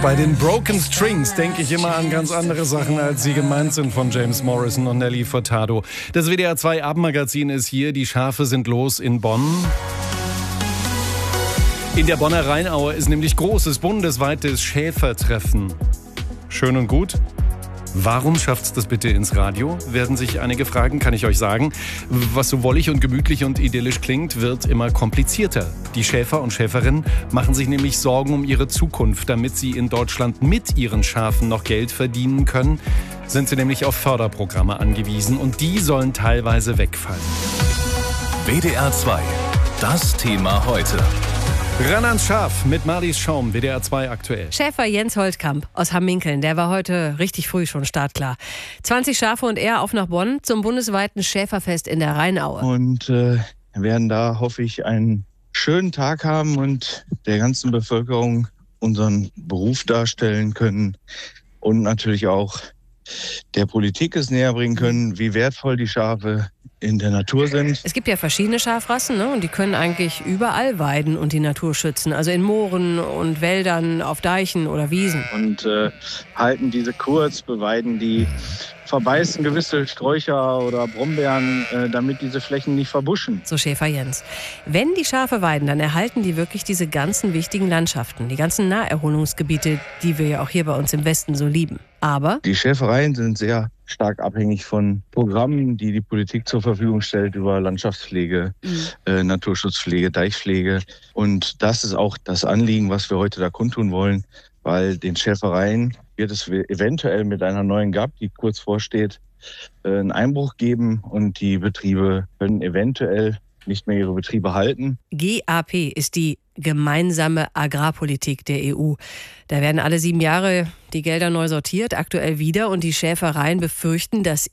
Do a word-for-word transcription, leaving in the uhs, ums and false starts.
Bei den Broken Strings denke ich immer an ganz andere Sachen, als sie gemeint sind von James Morrison und Nelly Furtado. Das W D R zwei Abendmagazin ist hier. Die Schafe sind los in Bonn. In der Bonner Rheinaue ist nämlich großes bundesweites Schäfertreffen. Schön und gut. Warum schafft's das bitte ins Radio? Werden sich einige fragen, kann ich euch sagen. Was so wollig und gemütlich und idyllisch klingt, wird immer komplizierter. Die Schäfer und Schäferinnen machen sich nämlich Sorgen um ihre Zukunft. Damit sie in Deutschland mit ihren Schafen noch Geld verdienen können, sind sie nämlich auf Förderprogramme angewiesen. Und die sollen teilweise wegfallen. W D R zwei, das Thema heute. Ran ans Schaf mit Marlies Schaum, W D R zwei aktuell. Schäfer Jens Holtkamp aus Hamminkeln, der war heute richtig früh schon startklar. zwanzig Schafe und er auf nach Bonn zum bundesweiten Schäferfest in der Rheinaue. Und äh, werden da, hoffe ich, einen schönen Tag haben und der ganzen Bevölkerung unseren Beruf darstellen können und natürlich auch der Politik es näher bringen können, wie wertvoll die Schafe in der Natur sind. Es gibt ja verschiedene Schafrassen, ne? Und die können eigentlich überall weiden und die Natur schützen. Also in Mooren und Wäldern, auf Deichen oder Wiesen. Und äh, halten diese kurz, beweiden die, verbeißen gewisse Sträucher oder Brombeeren, äh, damit diese Flächen nicht verbuschen. So Schäfer Jens. Wenn die Schafe weiden, dann erhalten die wirklich diese ganzen wichtigen Landschaften, die ganzen Naherholungsgebiete, die wir ja auch hier bei uns im Westen so lieben. Aber die Schäfereien sind sehr stark abhängig von Programmen, die die Politik zur Verfügung stellt über Landschaftspflege, mhm. äh, Naturschutzpflege, Deichpflege. Und das ist auch das Anliegen, was wir heute da kundtun wollen, weil den Schäfereien wird es eventuell mit einer neuen G A P, die kurz vorsteht, äh, einen Einbruch geben und die Betriebe können eventuell nicht mehr ihre Betriebe halten. G A P ist die gemeinsame Agrarpolitik der E U. Da werden alle sieben Jahre die Gelder neu sortiert, aktuell wieder. Und die Schäfereien befürchten, dass